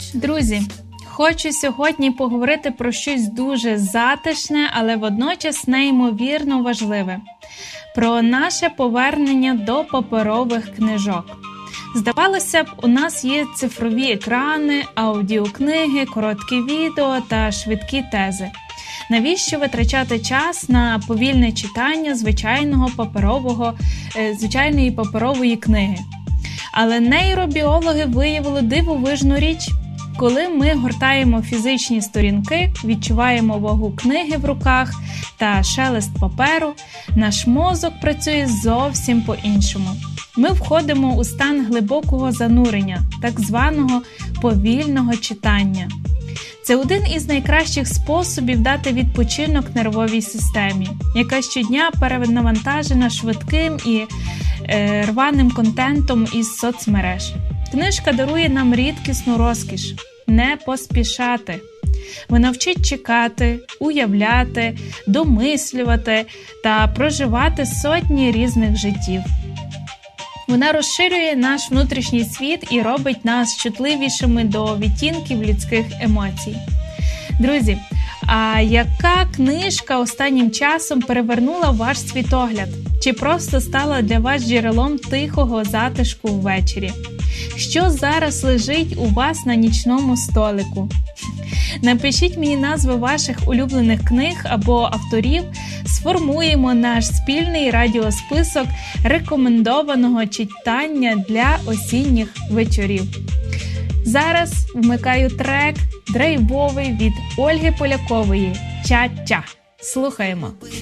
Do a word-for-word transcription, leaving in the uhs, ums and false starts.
Друзі, хочу сьогодні поговорити про щось дуже затишне, але водночас неймовірно важливе. Про наше повернення до паперових книжок. Здавалося б, у нас є цифрові екрани, аудіокниги, короткі відео та швидкі тези. Навіщо витрачати час на повільне читання звичайного паперового, звичайної паперової книги? Але нейробіологи виявили дивовижну річ. Коли ми гортаємо фізичні сторінки, відчуваємо вагу книги в руках та шелест паперу, наш мозок працює зовсім по-іншому. Ми входимо у стан глибокого занурення, так званого повільного читання. Це один із найкращих способів дати відпочинок нервовій системі, яка щодня перенавантажена швидким і е, рваним контентом із соцмереж. Книжка дарує нам рідкісну розкіш – не поспішати. Вона вчить чекати, уявляти, домислювати та проживати сотні різних життів. Вона розширює наш внутрішній світ і робить нас чутливішими до відтінків людських емоцій. Друзі, а яка книжка останнім часом перевернула ваш світогляд? Чи просто стала для вас джерелом тихого затишку ввечері? Що зараз лежить у вас на нічному столику? Напишіть мені назви ваших улюблених книг або авторів, сформуємо наш спільний радіосписок рекомендованого читання для осінніх вечорів. Зараз вмикаю трек драйвовий від Ольги Полякової «Ча-ча». Слухаємо.